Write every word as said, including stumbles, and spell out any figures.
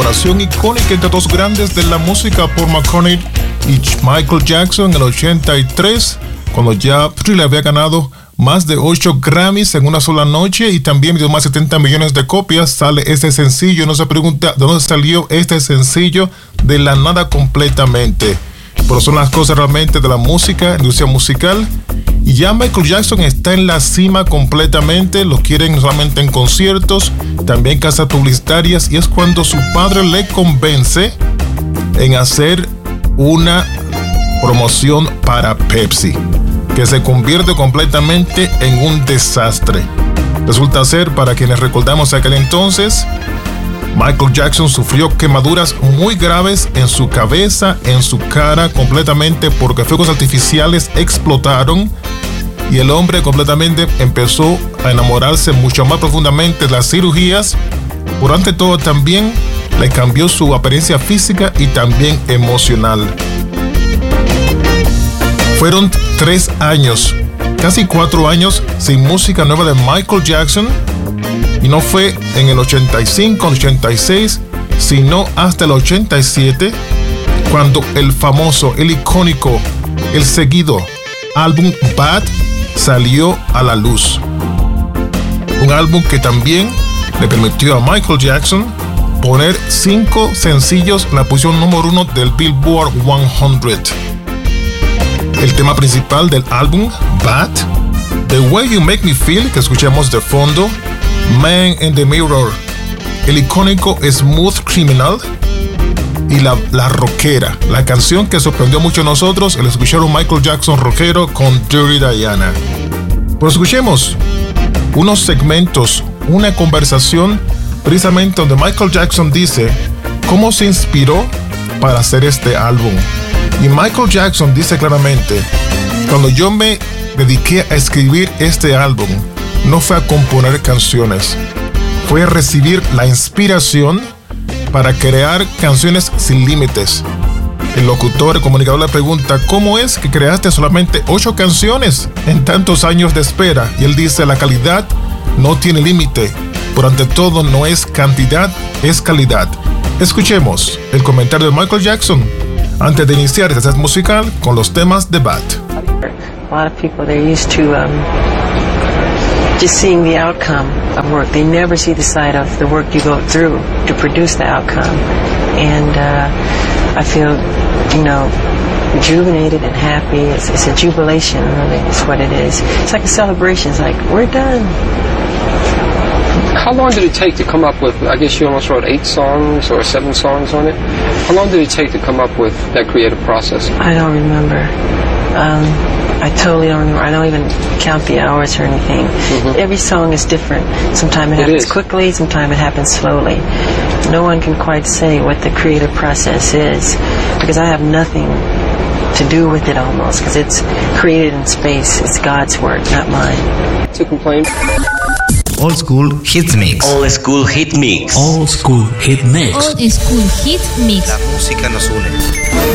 colaboración icónica entre dos grandes de la música, Paul McCartney y Michael Jackson, en el ochenta y tres, cuando ya Thriller había ganado más de ocho Grammys en una sola noche y también vendió más de setenta millones de copias. Sale este sencillo. No se pregunta de dónde salió este sencillo, de la nada completamente. Pero son las cosas realmente de la música, industria musical. Y ya Michael Jackson está en la cima completamente. Lo quieren no solamente en conciertos, también en casas publicitarias. Y es cuando su padre le convence en hacer una promoción para Pepsi, que se convierte completamente en un desastre. Resulta ser, para quienes recordamos aquel entonces, Michael Jackson sufrió quemaduras muy graves en su cabeza, en su cara, completamente porque fuegos artificiales explotaron y el hombre completamente empezó a enamorarse mucho más profundamente de las cirugías. Por ante todo, también le cambió su apariencia física y también emocional. Fueron tres años, casi cuatro años sin música nueva de Michael Jackson, y no fue en el ochenta y cinco, ochenta y seis, sino hasta el ochenta y siete, cuando el famoso, el icónico, el seguido álbum Bad salió a la luz. Un álbum que también le permitió a Michael Jackson poner cinco sencillos en la posición número uno del Billboard cien. El tema principal del álbum, Bad, The Way You Make Me Feel, que escuchamos de fondo, Man in the Mirror, el icónico Smooth Criminal y la, la rockera, la canción que sorprendió mucho a nosotros, el escuchar un Michael Jackson rockero con Dirty Diana. Pero escuchemos unos segmentos, una conversación precisamente donde Michael Jackson dice cómo se inspiró para hacer este álbum. Y Michael Jackson dice claramente: cuando yo me dediqué a escribir este álbum, no fue a componer canciones, fue a recibir la inspiración para crear canciones sin límites. El locutor, el comunicador le pregunta: ¿cómo es que creaste solamente ocho canciones en tantos años de espera? Y él dice: la calidad no tiene límite, pero ante todo no es cantidad, es calidad. Escuchemos el comentario de Michael Jackson antes de iniciar este set musical con los temas de Bad. A lot of people, they're used to um, just seeing the outcome of work. They never see the side of the work you go through to produce the outcome. And uh, I feel, you know, rejuvenated and happy. It's, it's a jubilation, really, is what it is. It's like a celebration. It's like, we're done. How long did it take to come up with, I guess you almost wrote eight songs or seven songs on it. How long did it take to come up with that creative process? I don't remember. Um, I totally don't remember. I don't even count the hours or anything. Mm-hmm. Every song is different. Sometimes it happens it quickly, sometimes it happens slowly. No one can quite say what the creative process is, because I have nothing to do with it almost, because it's created in space. It's God's work, not mine. To complain. Old School Hit Mix. Old School Hit Mix. Old School Hit Mix. Old School Hit Mix. La música nos une.